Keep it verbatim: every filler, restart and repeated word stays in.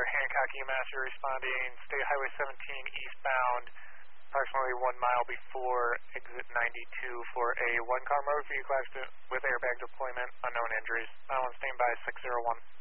Hancock E M S, you're responding State Highway seventeen eastbound, approximately one mile before exit ninety-two for a one-car motor vehicle accident with airbag deployment, unknown injuries. Now on standby six zero one.